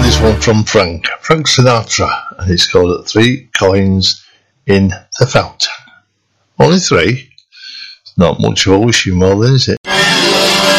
this one from Frank Sinatra, and it's called 3 Coins in the Fountain. Only 3? Not much of a wishing well then, is it?